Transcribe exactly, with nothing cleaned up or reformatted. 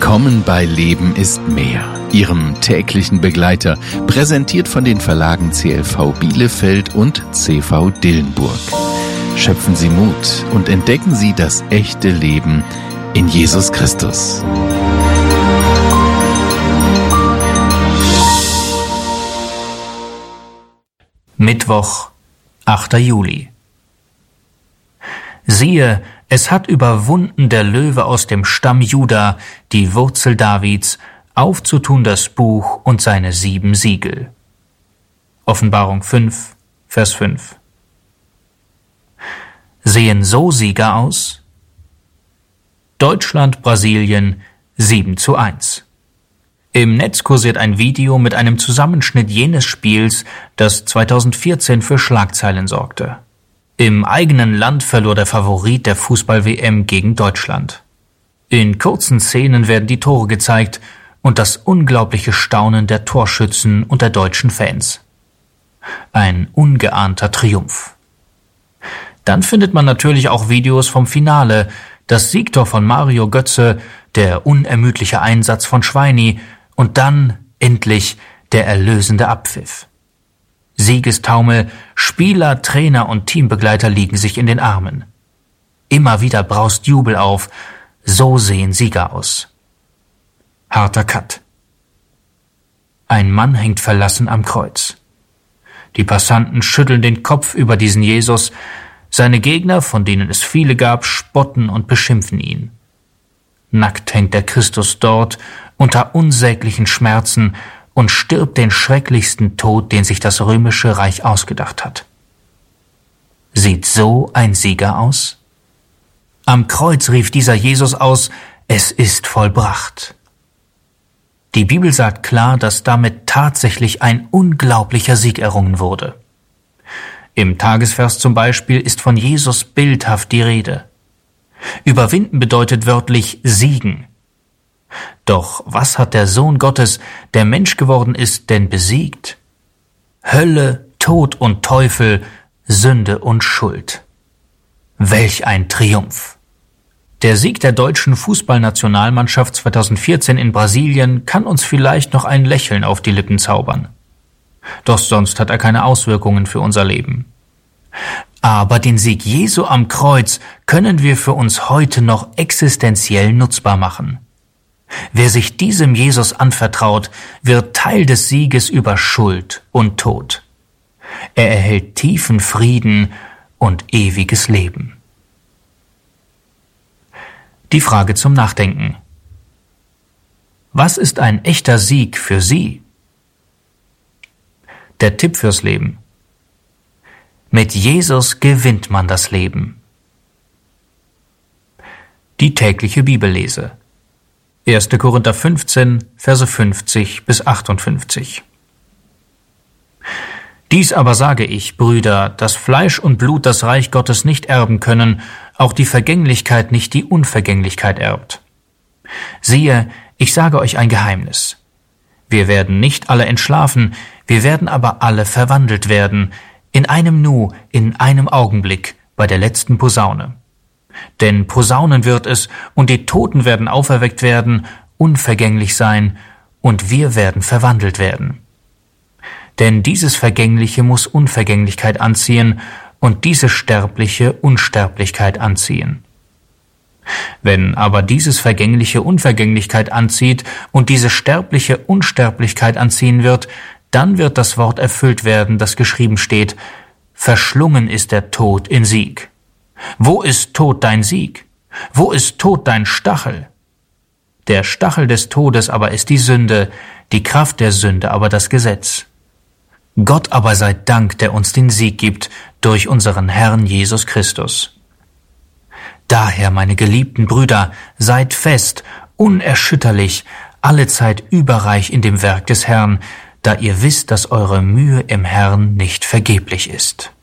Willkommen bei Leben ist mehr, Ihrem täglichen Begleiter, präsentiert von den Verlagen C L V Bielefeld und C V Dillenburg. Schöpfen Sie Mut und entdecken Sie das echte Leben in Jesus Christus. Mittwoch, achter Juli. Siehe, es hat überwunden der Löwe aus dem Stamm Juda, die Wurzel Davids, aufzutun das Buch und seine sieben Siegel. Offenbarung fünf, Vers fünf. Sehen so Sieger aus? Deutschland, Brasilien, sieben zu eins. Im Netz kursiert ein Video mit einem Zusammenschnitt jenes Spiels, das zweitausendvierzehn für Schlagzeilen sorgte. Im eigenen Land verlor der Favorit der Fußball-W M gegen Deutschland. In kurzen Szenen werden die Tore gezeigt und das unglaubliche Staunen der Torschützen und der deutschen Fans. Ein ungeahnter Triumph. Dann findet man natürlich auch Videos vom Finale, das Siegtor von Mario Götze, der unermüdliche Einsatz von Schweini und dann endlich der erlösende Abpfiff. Siegestaumel, Spieler, Trainer und Teambegleiter liegen sich in den Armen. Immer wieder braust Jubel auf, so sehen Sieger aus. Harter Cut. Ein Mann hängt verlassen am Kreuz. Die Passanten schütteln den Kopf über diesen Jesus, seine Gegner, von denen es viele gab, spotten und beschimpfen ihn. Nackt hängt der Christus dort, unter unsäglichen Schmerzen, und stirbt den schrecklichsten Tod, den sich das römische Reich ausgedacht hat. Sieht so ein Sieger aus? Am Kreuz rief dieser Jesus aus, es ist vollbracht. Die Bibel sagt klar, dass damit tatsächlich ein unglaublicher Sieg errungen wurde. Im Tagesvers zum Beispiel ist von Jesus bildhaft die Rede. Überwinden bedeutet wörtlich siegen. Doch was hat der Sohn Gottes, der Mensch geworden ist, denn besiegt? Hölle, Tod und Teufel, Sünde und Schuld. Welch ein Triumph! Der Sieg der deutschen Fußballnationalmannschaft zweitausendvierzehn in Brasilien kann uns vielleicht noch ein Lächeln auf die Lippen zaubern. Doch sonst hat er keine Auswirkungen für unser Leben. Aber den Sieg Jesu am Kreuz können wir für uns heute noch existenziell nutzbar machen. Wer sich diesem Jesus anvertraut, wird Teil des Sieges über Schuld und Tod. Er erhält tiefen Frieden und ewiges Leben. Die Frage zum Nachdenken. Was ist ein echter Sieg für Sie? Der Tipp fürs Leben. Mit Jesus gewinnt man das Leben. Die tägliche Bibellese. erster Korinther fünfzehn, Verse fünfzig bis achtundfünfzig. Dies aber sage ich, Brüder, dass Fleisch und Blut das Reich Gottes nicht erben können, auch die Vergänglichkeit nicht die Unvergänglichkeit erbt. Siehe, ich sage euch ein Geheimnis. Wir werden nicht alle entschlafen, wir werden aber alle verwandelt werden, in einem Nu, in einem Augenblick, bei der letzten Posaune. Denn posaunen wird es, und die Toten werden auferweckt werden, unvergänglich sein, und wir werden verwandelt werden. Denn dieses Vergängliche muss Unvergänglichkeit anziehen, und dieses Sterbliche Unsterblichkeit anziehen. Wenn aber dieses Vergängliche Unvergänglichkeit anzieht und diese Sterbliche Unsterblichkeit anziehen wird, dann wird das Wort erfüllt werden, das geschrieben steht, verschlungen ist der Tod in Sieg. Wo ist Tod dein Sieg? Wo ist Tod dein Stachel? Der Stachel des Todes aber ist die Sünde, die Kraft der Sünde aber das Gesetz. Gott aber sei Dank, der uns den Sieg gibt durch unseren Herrn Jesus Christus. Daher, meine geliebten Brüder, seid fest, unerschütterlich, allezeit überreich in dem Werk des Herrn, da ihr wisst, dass eure Mühe im Herrn nicht vergeblich ist.